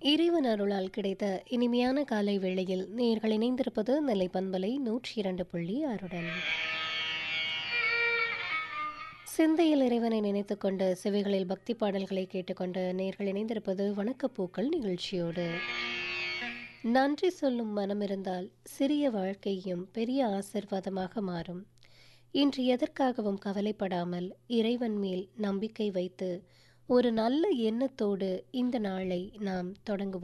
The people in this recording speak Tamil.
இறைவன் அருளால் கிடைத்த இனிமையான காலை வேளையில் நேர்கள் இணைந்திருப்பது நெல்லை பண்பலை 102.6 சிந்தையில் இறைவனை நினைத்துக்கொண்டு செவிகளில் பக்தி பாடல்களை கேட்டுக்கொண்டு நேர்கள் இணைந்திருப்பது வணக்கப்பூக்கள் நிகழ்ச்சியோடு. நன்றி சொல்லும் மனம் இருந்தால் சிறிய வாழ்க்கையும் பெரிய ஆசிர்வாதமாக மாறும். இன்று எதற்காகவும் கவலைப்படாமல் இறைவன் மேல் நம்பிக்கை வைத்து ஒரு நல்ல எண்ணத்தோடு இந்த நாளை நாம் தொடங்குவோம்.